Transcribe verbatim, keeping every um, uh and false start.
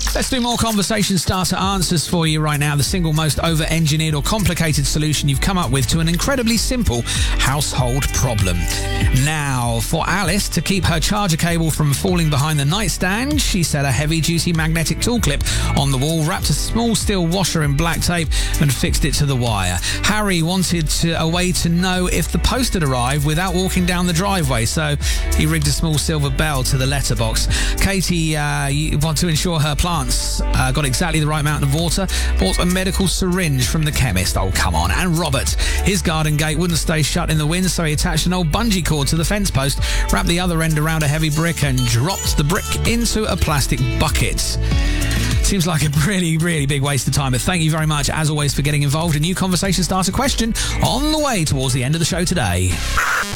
Let's do more conversation starter answers for you right now. The single most over-engineered or complicated solution you've come up with to an incredibly simple household problem. Now, for Alice, to keep her charger cable from falling behind the nightstand, she set a heavy-duty magnetic tool clip on the wall, wrapped a small steel washer in black tape and fixed it to the wire. Harry wanted to, a way to know if the post had arrived without walking down the driveway, so he rigged a small silver bell to the letterbox. Katie uh, wanted to ensure her plants uh, got exactly the right amount of water, bought a medical syringe from the chemist. Oh, come on. And Robert, his garden gate wouldn't stay shut in the wind, so he attached an old bungee cord to the fence post, wrapped the other end around a heavy brick and dropped the brick into a plastic bucket. Seems like a really, really big waste of time, but thank you very much, as always, for getting involved. A new conversation starter question on the way towards the end of the show today.